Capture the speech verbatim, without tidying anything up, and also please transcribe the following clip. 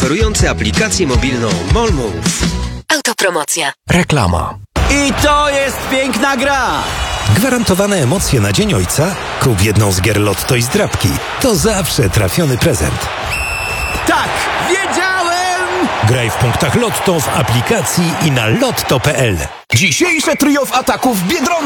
oferujący aplikację mobilną MOLMove. Autopromocja. Reklama. I to jest piękna gra! Gwarantowane emocje na Dzień Ojca? Kup jedną z gier Lotto i zdrabki. To zawsze trafiony prezent. Tak, wiedziałem! Graj w punktach Lotto w aplikacji i na lotto kropka p l. Dzisiejsze trio w ataku w Biedronce.